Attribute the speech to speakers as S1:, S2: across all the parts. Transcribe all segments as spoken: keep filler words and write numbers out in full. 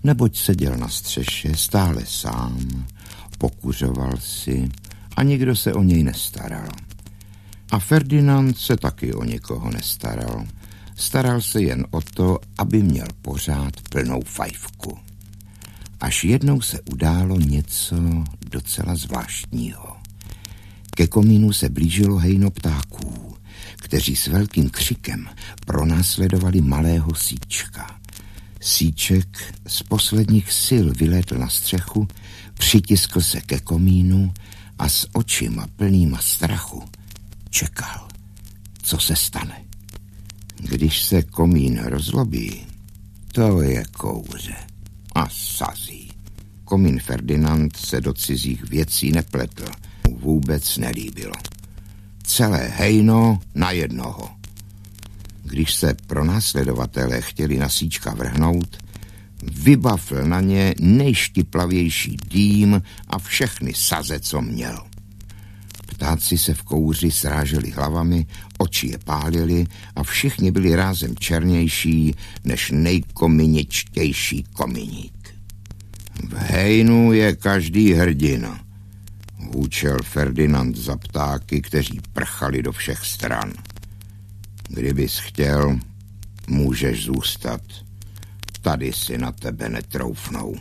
S1: neboť seděl na střeše stále sám, pokuřoval si a nikdo se o něj nestaral. A Ferdinand se taky o nikoho nestaral. Staral se jen o to, aby měl pořád plnou fajfku. Až jednou se událo něco docela zvláštního. Ke komínu se blížilo hejno ptáků, kteří s velkým křikem pronásledovali malého Síčka. Síček z posledních sil vylétl na střechu, přitiskl se ke komínu a s očima plnýma strachu čekal, co se stane. Když se komín rozlobí, to je kouře a sazí. Komín Ferdinand se do cizích věcí nepletl, mu vůbec nelíbilo. Celé hejno na jednoho. Když se pronásledovatelé chtěli na Síčka vrhnout, vybafl na ně nejštiplavější dým a všechny saze, co měl. Ptáci se v kouři sráželi hlavami, oči je pálily a všichni byli rázem černější než nejkominičtější kominík. V hejnu je každý hrdina, hůčel Ferdinand za ptáky, kteří prchali do všech stran. Kdybys chtěl, můžeš zůstat. Tady si na tebe netroufnou.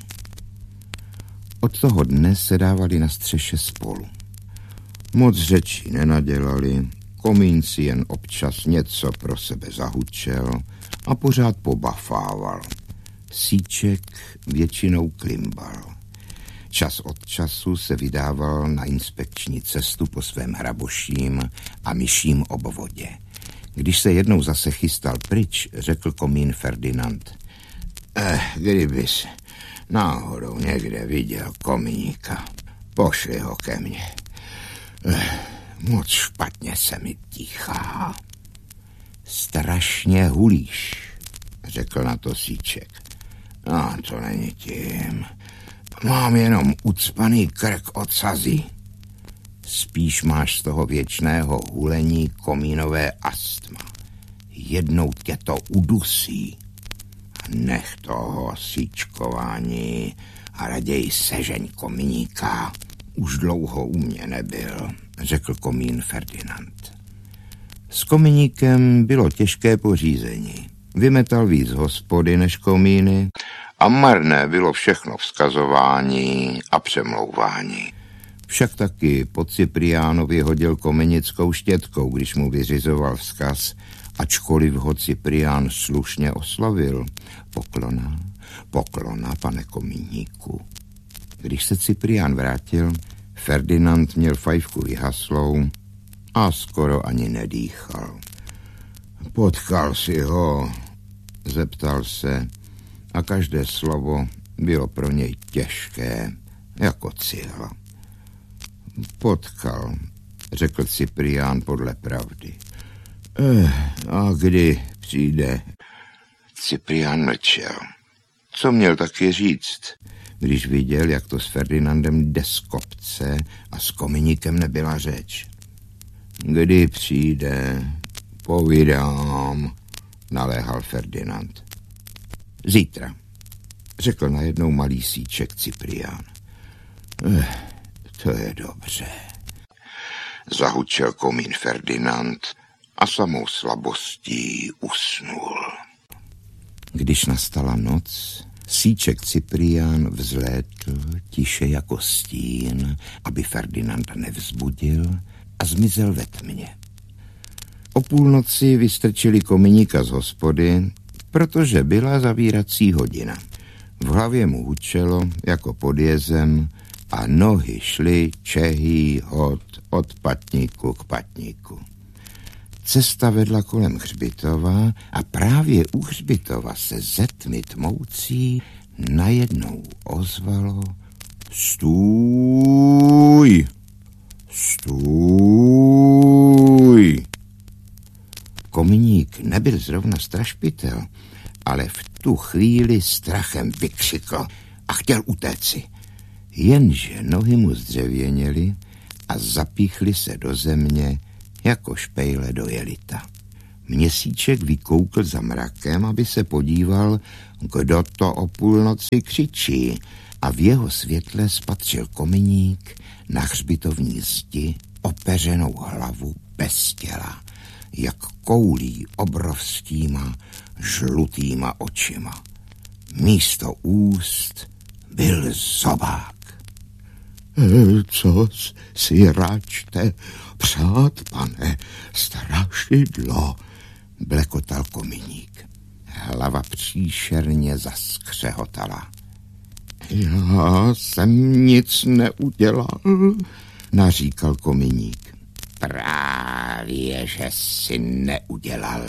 S1: Od toho dne se dávali na střeše spolu. Moc řečí nenadělali, komín si jen občas něco pro sebe zahučel a pořád pobafával. Síček většinou klimbal. Čas od času se vydával na inspekční cestu po svém hraboším a myším obvodě. Když se jednou zase chystal pryč, řekl komín Ferdinand. Eh, kdybys náhodou někde viděl komíníka, pošli ho ke mně. Eh, moc špatně se mi dýchá. Strašně hulíš, řekl na to Síček. No, to není tím. Mám jenom ucpaný krk od sazí. Spíš máš z toho věčného hulení komínové astma. Jednou tě to udusí. Nech toho síčkování a raději sežeň komíníka. Už dlouho u mě nebyl, řekl komín Ferdinand. S komíníkem bylo těžké pořízení. Vymetal víc hospody než komíny a marné bylo všechno vzkazování a přemlouvání. Však taky po Cipriánovi hodil komenickou štětkou, když mu vyřizoval vzkaz, ačkoliv ho Ciprián slušně oslovil. Poklona, poklona, pane komíníku. Když se Ciprián vrátil, Ferdinand měl fajfku vyhaslou a skoro ani nedýchal. Potkal si ho, zeptal se, a každé slovo bylo pro něj těžké, jako cihla. Potkal, řekl Ciprián podle pravdy. Eh, a kdy přijde? Ciprián mlčel. Co měl taky říct, když viděl, jak to s Ferdinandem jde z kopce a s komíníkem nebyla řeč? Kdy přijde? Povídám, naléhal Ferdinand. Zítra, řekl najednou malý Síček Ciprián. Eh, to je dobře. Zahučel komín Ferdinand a samou slabostí usnul. Když nastala noc, Síček Ciprián vzlétl tiše jako stín, aby Ferdinanda nevzbudil, a zmizel ve tmě. O půlnoci vystrčili komíníka z hospody, protože byla zavírací hodina. V hlavě mu hučelo jako pod jezem a nohy šly čehý hod od patníku k patníku. Cesta vedla kolem hřbitova a právě u hřbitova se ze tmy tmoucí najednou ozvalo Stůj! Stůj! Komíník nebyl zrovna strašpitel, ale v tu chvíli strachem vykřikl a chtěl utéci. Jenže nohy mu zdřevěněly a zapíchly se do země jako špejle do jelita. Měsíček vykoukl za mrakem, aby se podíval, kdo to o půlnoci křičí, a v jeho světle spatřil kominík na hřbitovní zdi opeřenou hlavu bez těla, jak koulí obrovskýma žlutýma očima. Místo úst byl zobák. E, co si račte přát, pane strašidlo, blekotal kominík. Hlava příšerně zaskřehotala. Já jsem nic neudělal, naříkal kominík. Právě, že jsi neudělal,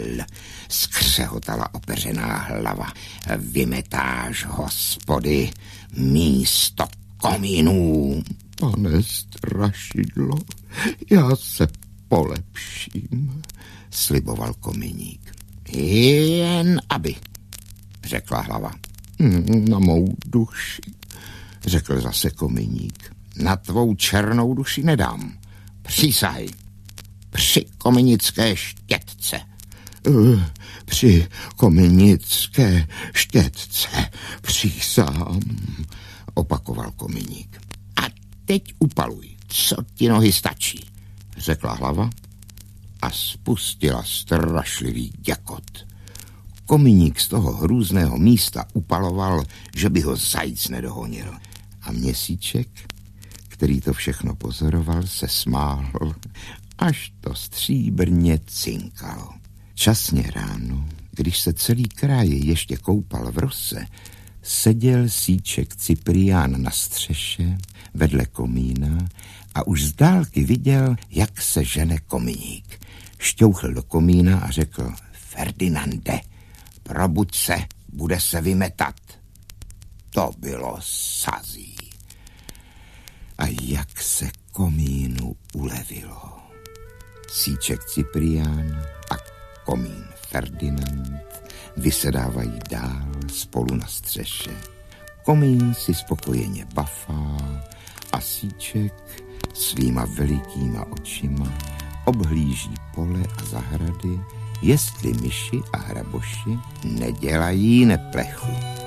S1: skřehotala opeřená hlava. Vymetáš, hospody, místo komínů. Pane strašidlo, já se polepším, sliboval kominík. Jen aby, řekla hlava. Na mou duši, řekl zase kominík. Na tvou černou duši nedám. Přísahaj. Při kominické štětce. Uh, při kominické štětce přísahám, opakoval kominík. A teď upaluj, co ti nohy stačí, řekla hlava a spustila strašlivý děkot. Kominík z toho hrůzného místa upaloval, že by ho zajíc nedohonil. A Měsíček, který to všechno pozoroval, se smál, až to stříbrně cinkalo. Časně ráno, když se celý kraj ještě koupal v rose, seděl Síček Cyprián na střeše vedle komína a už z dálky viděl, jak se žene kominík. Šťouchl do komína a řekl: Ferdinande, probuď se, bude se vymetat. To bylo sazí. A jak se komínu ulevilo. Síček Cyprián a komín Ferdinand vysedávají dál spolu na střeše. Komín si spokojeně bafá a Síček svýma velikýma očima obhlíží pole a zahrady, jestli myši a hraboši nedělají neplechu.